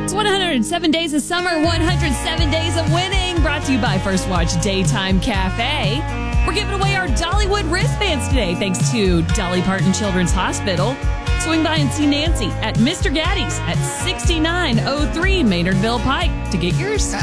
It's 107 Days of Summer, 107 Days of Winning, brought to you by First Watch Daytime Cafe. We're giving away our Dollywood wristbands today, thanks to Dolly Parton Children's Hospital. Swing by and see Nancy at Mr. Gaddy's at 6903 Maynardville Pike to get yours.